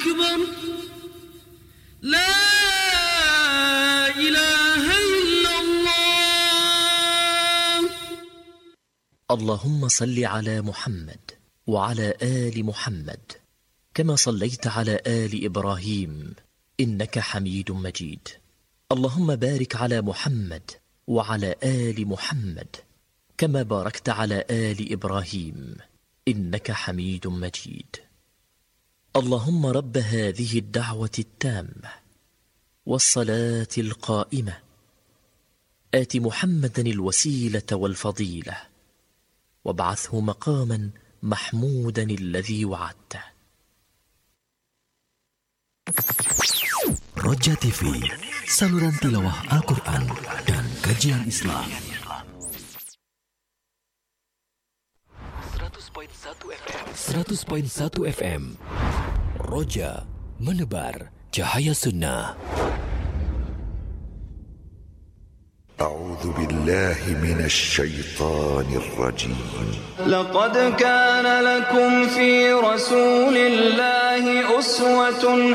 أكبر لا إله إلا الله. اللهم صل على محمد وعلى آل محمد كما صليت على آل إبراهيم إنك حميد مجيد. اللهم بارك على محمد وعلى آل محمد كما باركت على آل إبراهيم إنك حميد مجيد. اللهم رب هذه الدعوة التامة والصلاة القائمة آت محمدا الوسيلة والفضيلة وابعثه مقاما محمودا الذي وعدته. Roja TV, saluran tilawah Al-Quran dan kajian Islam. 100.1 FM, Roja menebar cahaya sunnah. أعوذ بالله من الشيطان الرجيم. لقد كان لكم في رسول الله أسوة